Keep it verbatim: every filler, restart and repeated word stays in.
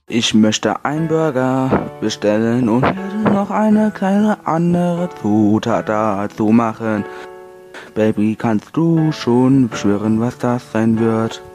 Ich möchte einen Burger bestellen und werde noch eine kleine andere Zutat dazu machen. Baby, kannst du schon beschwören, was das sein wird?